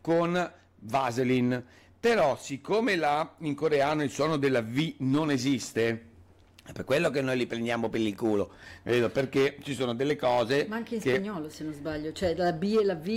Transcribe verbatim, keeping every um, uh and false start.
con Vaseline. Però siccome la, in coreano il suono della V non esiste, è per quello che noi li prendiamo per il culo, vedo, perché ci sono delle cose Ma anche in che... spagnolo, se non sbaglio, cioè la B e la V